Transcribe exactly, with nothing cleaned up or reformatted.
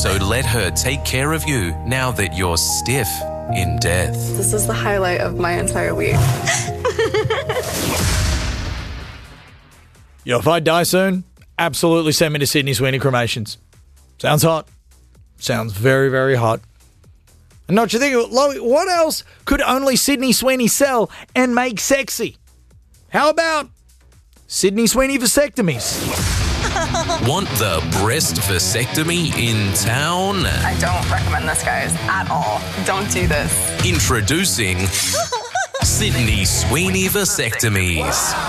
So let her take care of you now that you're stiff in death. This is the highlight of my entire week. Yo, if I die soon, absolutely send me to Sydney Sweeney Cremations. Sounds hot. Sounds very, very hot. And not you think, Loie, what else could only Sydney Sweeney sell and make sexy? How about Sydney Sweeney vasectomies? Want the breast vasectomy in town? I don't recommend this, guys, at all. Don't do this. Introducing Sydney Sweeney Vasectomies.